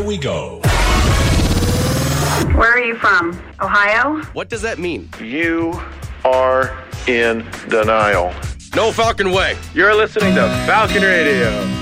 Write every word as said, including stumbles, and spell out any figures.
we go. Where are you from? Ohio? What does that mean? You are in denial. No Falcon way. You're listening to Falcon Radio.